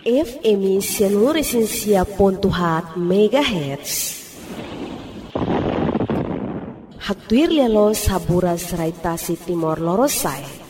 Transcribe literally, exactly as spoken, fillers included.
F M Sianuresensia Pontuhat Megahertz. Haktuir lialo saburas raitasi Timor Lorosai.